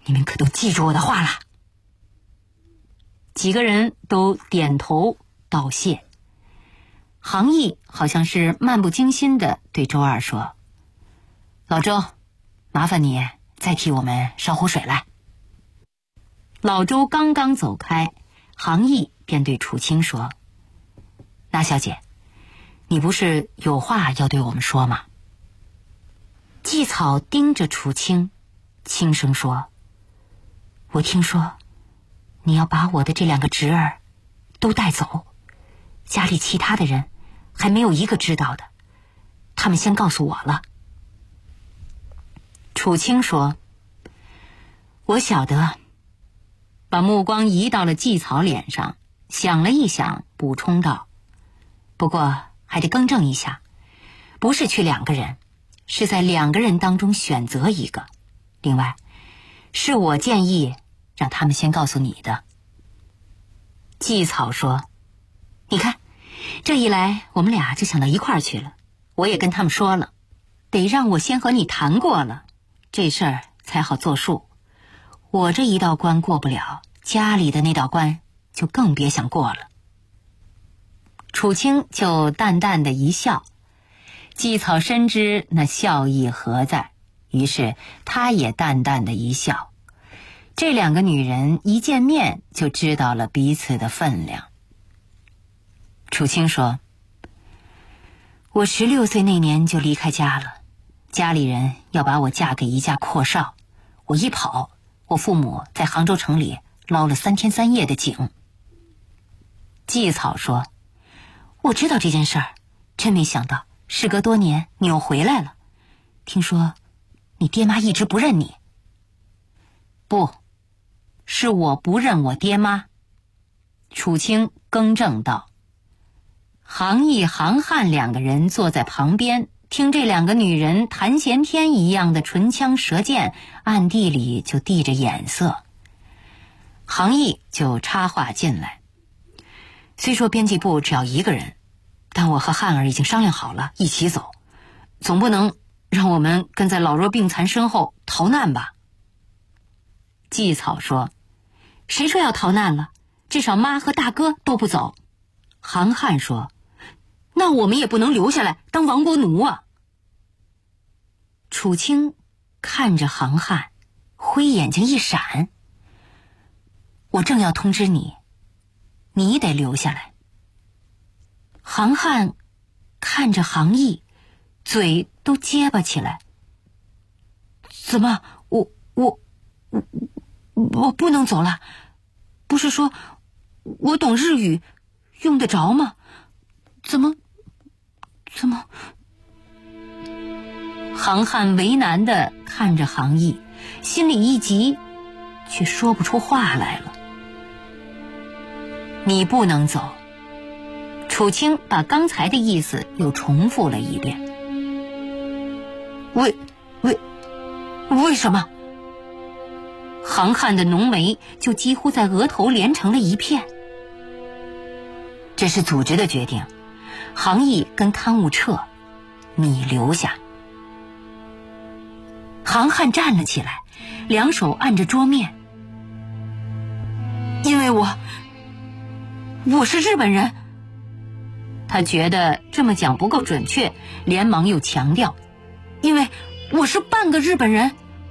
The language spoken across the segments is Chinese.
你们可都记住我的话了。几个人都点头道谢。杭义好像是漫不经心地对周二说：老周，麻烦你再替我们烧壶水来。老周刚刚走开，杭义便对楚清说：那小姐，你不是有话要对我们说吗？季草盯着楚清，轻声说：我听说你要把我的这2个侄儿都带走，家里其他的人还没有一个知道的，他们先告诉我了。楚清说：我晓得。把目光移到了季草脸上，想了一想，补充道：不过还得更正一下，不是去2个人，是在2个人当中选择一个。另外，是我建议让他们先告诉你的。季草说：你看，这一来我们俩就想到一块儿去了。我也跟他们说了，得让我先和你谈过了，这事儿才好作数。我这一道关过不了，家里的那道关就更别想过了。楚清就淡淡的一笑，季草深知那笑意何在，于是他也淡淡的一笑。这2个女人一见面就知道了彼此的分量。楚清说：我16岁那年就离开家了，家里人要把我嫁给一家阔少，我一跑，我父母在杭州城里捞了3天3夜的井。季草说：我知道这件事儿，真没想到事隔多年你又回来了。听说你爹妈一直不认你。不，是我不认我爹妈。楚清更正道。杭义、杭汉2个人坐在旁边，听这2个女人谈闲天一样的唇枪舌剑，暗地里就递着眼色。杭义就插话进来：虽说编辑部只要1个人，但我和汉儿已经商量好了，一起走，总不能让我们跟在老弱病残身后逃难吧。季草说：谁说要逃难了？至少妈和大哥都不走。杭汉说：那我们也不能留下来当亡国奴啊。楚清看着杭汉，灰眼睛一闪：我正要通知你，你得留下来。杭汉看着杭义，嘴都结巴起来：怎么，我不能走了？不是说我懂日语，用得着吗？怎么？杭汉为难地看着杭义，心里一急，却说不出话来了。你不能走。楚清把刚才的意思又重复了一遍。为什么？杭汉的浓眉就几乎在额头连成了一片。这是组织的决定，杭义跟刊物撤，你留下。杭汉站了起来，2手按着桌面。因为我是日本人。他觉得这么讲不够准确，连忙又强调：因为我是半个日本人。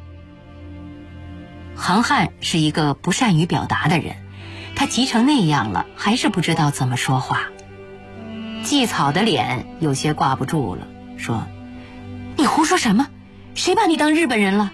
杭汉是一个不善于表达的人，他急成那样了，还是不知道怎么说话。季草的脸有些挂不住了，说：你胡说什么？谁把你当日本人了？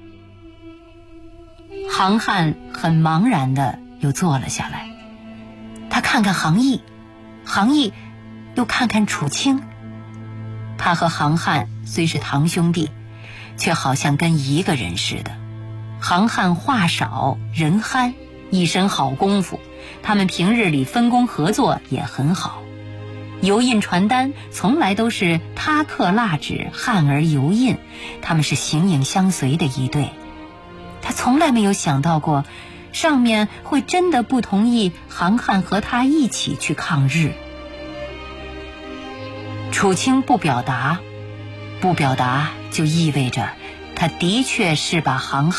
杭汉很茫然的又坐了下来，他看看杭义，杭义又看看楚清。他和杭汉虽是堂兄弟，却好像跟一个人似的。杭汉话少人憨，一身好功夫，他们平日里分工合作也很好。油印传单从来都是他刻蜡纸，汉儿油印，他们是形影相随的一对。他从来没有想到过上面会真的不同意杭汉和他一起去抗日。楚清不表达就意味着他的确是把杭汉